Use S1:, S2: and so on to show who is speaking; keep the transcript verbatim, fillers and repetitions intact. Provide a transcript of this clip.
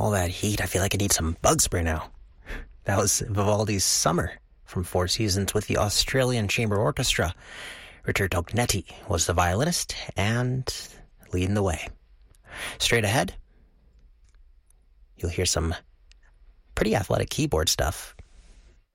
S1: all that heat, I feel like I need some bug spray now. That was Vivaldi's Summer from Four Seasons with the Australian Chamber Orchestra. Richard Tognetti was the violinist and leading the way. Straight ahead, you'll hear some pretty athletic keyboard stuff